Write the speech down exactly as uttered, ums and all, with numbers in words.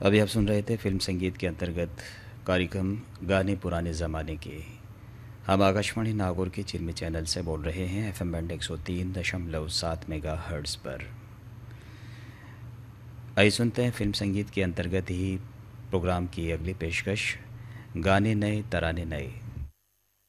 अभी आप सुन रहे थे फिल्म संगीत के अंतर्गत कार्यक्रम गाने पुराने ज़माने के। हम आकाशवाणी नागौर के चिन्मय चैनल से बोल रहे हैं एफ एम बैंड एक सौ तीन दशमलव सात मेगा हर्ट्ज़ पर। आइए सुनते हैं फिल्म संगीत के अंतर्गत ही प्रोग्राम की अगली पेशकश, गाने नए तराने नए।